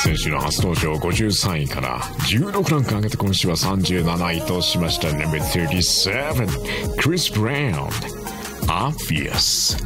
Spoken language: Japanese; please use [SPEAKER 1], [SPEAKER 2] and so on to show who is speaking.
[SPEAKER 1] 先週の初登場53位から16ランク上げて今週は37位としました。 Number 37 Chris Brown Obvious。